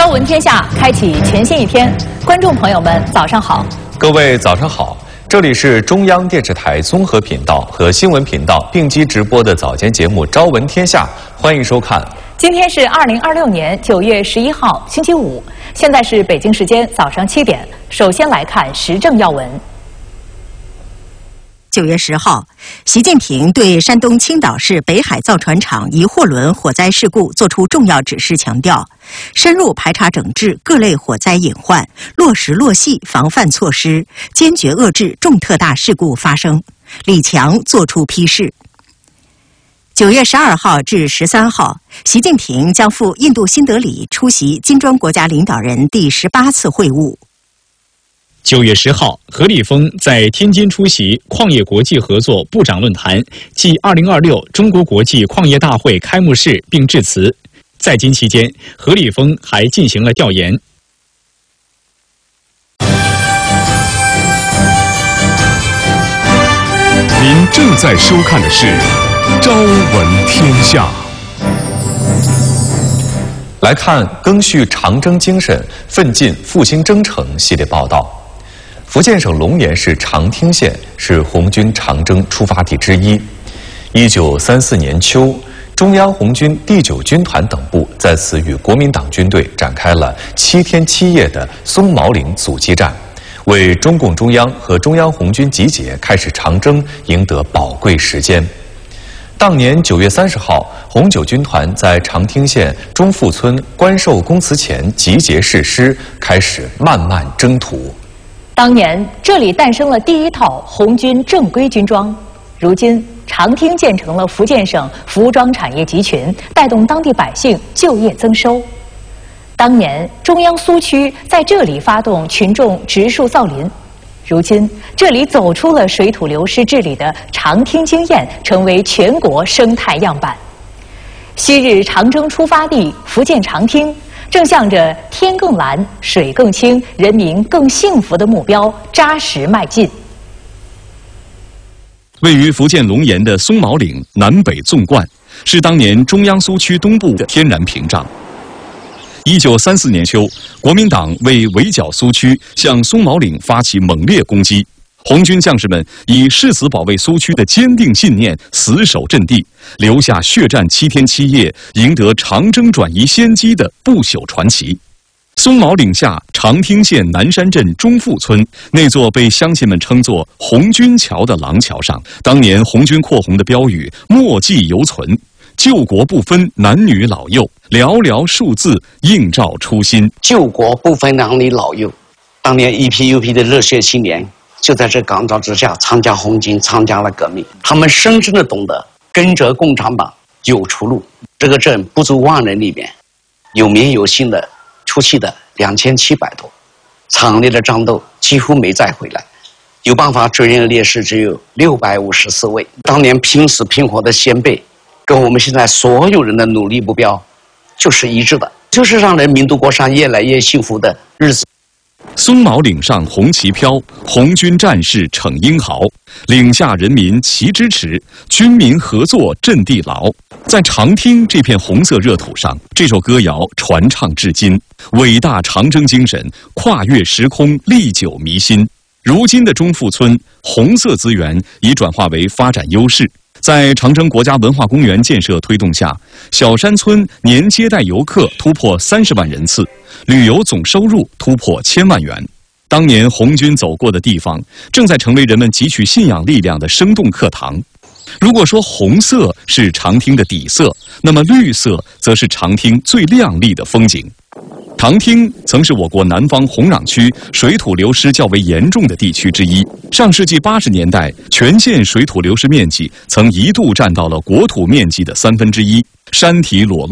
朝闻天下，开启全新一天。观众朋友们，早上好！ 各位早上好，这里是中央电视台综合频道和新闻频道并机直播的早间节目《朝闻天下》，欢迎收看。 今天是2026年9月11号，星期五，现在是北京时间早上7点。首先来看时政要闻。 9月10号，习近平对山东青岛市北海造船厂一货轮火灾事故作出重要指示，强调深入排查整治各类火灾隐患，落实落细防范措施，坚决遏制重特大事故发生。李强作出批示。9月12号至13号，习近平将赴印度新德里出席金砖国家领导人第18次会晤。 9月10号，何立峰在天津出席矿业国际合作部长论坛暨2026中国国际矿业大会开幕式并致辞。在京期间，何立峰还进行了调研。 您正在收看的是《朝闻天下》。 来看赓续长征精神，奋进复兴征程系列报道。福建省龙岩市长汀县是红军长征出发地之一。1934年秋，中央红军第9军团等部在此与国民党军队展开了7天7夜的松毛岭阻击战，为中共中央和中央红军集结开始长征赢得宝贵时间。当年9月30号，红9军团在长汀县中富村关寿公祠前集结誓师，开始漫漫征途。 当年这里诞生了第一套红军正规军装，如今长汀建成了福建省服装产业集群，带动当地百姓就业增收。当年中央苏区在这里发动群众植树造林，如今这里走出了水土流失治理的长汀经验，成为全国生态样板。昔日长征出发地福建长汀，正向着天更蓝、水更清、人民更幸福的目标扎实迈进。 位于福建龙岩的松毛岭南北纵贯，是当年中央苏区东部的天然屏障。1934年秋，国民党为围剿苏区，向松毛岭发起猛烈攻击。红军将士们以誓死保卫苏区的坚定信念，死守阵地，留下血战7天7夜，赢得长征转移先机的不朽传奇。松毛岭下长汀县南山镇中富村那座被乡亲们称作红军桥的廊桥上，当年红军扩红的标语墨迹犹存，救国不分男女老幼，寥寥数字映照初心。 救国不分男女老幼，当年一批又批的热血青年就在这感召之下参加红军，参加了革命。他们深深的懂得跟着共产党有出路。这个镇不足万人里面，有名有姓的出去的2700多，惨烈的战斗几乎没再回来，有办法追认烈士只有654位。当年拼死拼活的先辈，跟我们现在所有人的努力目标就是一致的，就是让人民度过上越来越幸福的日子。 松毛岭上红旗飘，红军战士逞英豪，岭下人民齐支持，军民合作阵地牢。在长汀这片红色热土上，这首歌谣传唱至今，伟大长征精神跨越时空，历久弥新。如今的中富村，红色资源已转化为发展优势。在长征国家文化公园建设推动下，小山村年接待游客突破30万人次，旅游总收入突破1000万元。当年红军走过的地方，正在成为人们汲取信仰力量的生动课堂。如果说红色是长汀的底色，那么绿色则是长汀最亮丽的风景。长汀曾是我国南方红壤区水土流失较为严重的地区之一。上世纪80年代，全县水土流失面积曾一度占到了国土面积的1/3，山体裸露。